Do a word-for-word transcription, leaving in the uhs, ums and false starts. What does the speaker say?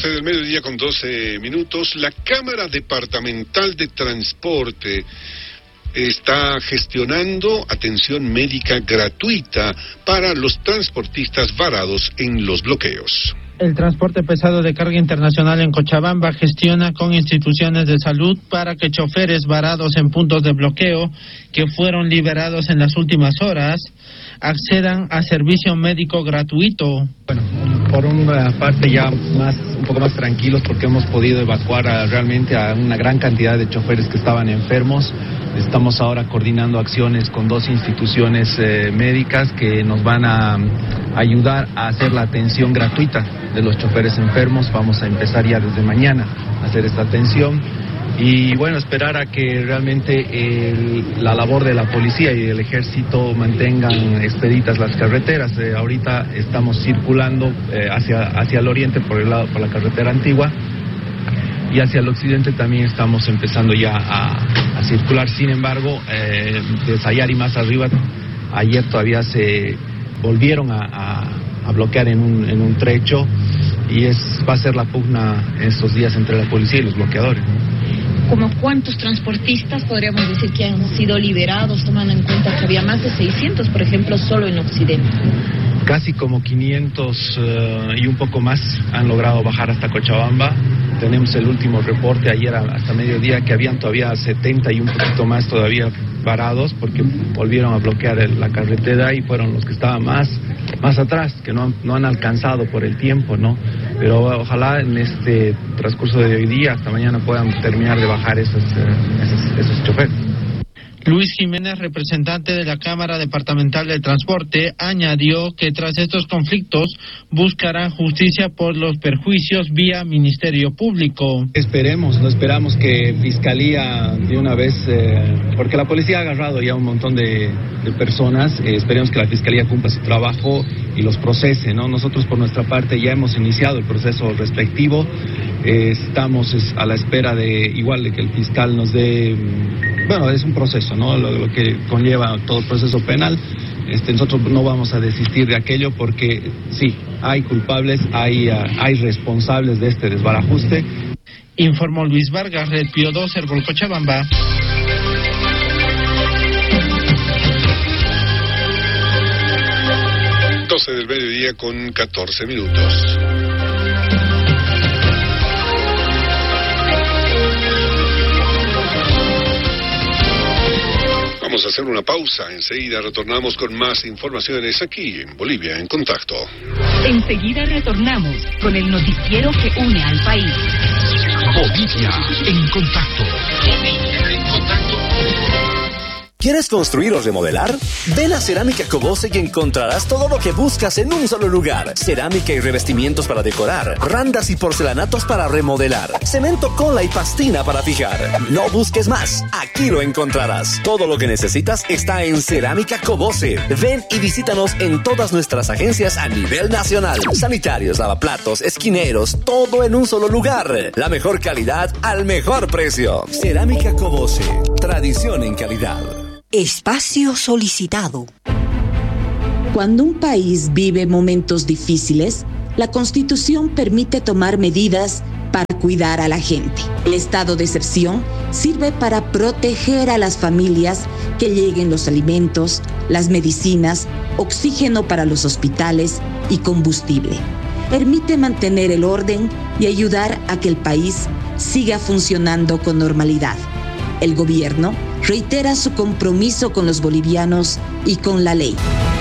doce del mediodía con doce minutos. La Cámara Departamental de Transporte está gestionando atención médica gratuita para los transportistas varados en los bloqueos. El transporte pesado de carga internacional en Cochabamba gestiona con instituciones de salud para que choferes varados en puntos de bloqueo que fueron liberados en las últimas horas accedan a servicio médico gratuito. Bueno, por una parte ya más un poco más tranquilos porque hemos podido evacuar a, realmente a una gran cantidad de choferes que estaban enfermos. Estamos ahora coordinando acciones con dos instituciones eh, médicas que nos van a ayudar a hacer la atención gratuita de los choferes enfermos. Vamos a empezar ya desde mañana a hacer esta atención y bueno, esperar a que realmente el, la labor de la policía y del ejército mantengan expeditas las carreteras. Eh, ahorita estamos circulando eh, hacia, hacia el oriente por el lado, por la carretera antigua, y hacia el occidente también estamos empezando ya a, a circular. Sin embargo, eh, de Sayari más arriba, ayer todavía se volvieron a, a, a bloquear en un, en un trecho y es va a ser la pugna estos días entre la policía y los bloqueadores, ¿no? ¿Como cuántos transportistas podríamos decir que han sido liberados, tomando en cuenta que había más de seiscientos, por ejemplo, solo en Occidente? Casi como quinientos uh, y un poco más han logrado bajar hasta Cochabamba. Tenemos el último reporte ayer hasta mediodía que habían todavía setenta y un poquito más todavía varados porque volvieron a bloquear el, la carretera y fueron los que estaban más, más atrás, que no, no han alcanzado por el tiempo, ¿no? Pero ojalá en este transcurso de hoy día hasta mañana puedan terminar de bajar esos, esos, esos choferes. Luis Jiménez, representante de la Cámara Departamental del Transporte, añadió que tras estos conflictos buscarán justicia por los perjuicios vía Ministerio Público. Esperemos, no esperamos que Fiscalía de una vez, eh, porque la policía ha agarrado ya un montón de, de personas, eh, esperemos que la Fiscalía cumpla su trabajo y los procese, ¿no? Nosotros por nuestra parte ya hemos iniciado el proceso respectivo, eh, estamos a la espera de, igual de que el fiscal nos dé, bueno, es un proceso, ¿no? Lo, lo que conlleva todo el proceso penal. Este, nosotros no vamos a desistir de aquello porque sí, hay culpables, hay, uh, hay responsables de este desbarajuste. Informó Luis Vargas, Red Pío dos, Herbol, Cochabamba. doce del mediodía con catorce minutos. Vamos a hacer una pausa, enseguida retornamos con más informaciones aquí en Bolivia en Contacto. Enseguida retornamos con el noticiero que une al país. Bolivia en Contacto. Bolivia en Contacto. ¿Quieres construir o remodelar? Ven a Cerámica Cobose y encontrarás todo lo que buscas en un solo lugar. Cerámica y revestimientos para decorar, randas y porcelanatos para remodelar, cemento, cola y pastina para fijar. No busques más, aquí lo encontrarás. Todo lo que necesitas está en Cerámica Cobose. Ven y visítanos en todas nuestras agencias a nivel nacional. Sanitarios, lavaplatos, esquineros, todo en un solo lugar. La mejor calidad al mejor precio. Cerámica Cobose, tradición en calidad. Espacio solicitado. Cuando un país vive momentos difíciles, la Constitución permite tomar medidas para cuidar a la gente. El estado de excepción sirve para proteger a las familias, que lleguen los alimentos, las medicinas, oxígeno para los hospitales y combustible. Permite mantener el orden y ayudar a que el país siga funcionando con normalidad. El gobierno reitera su compromiso con los bolivianos y con la ley.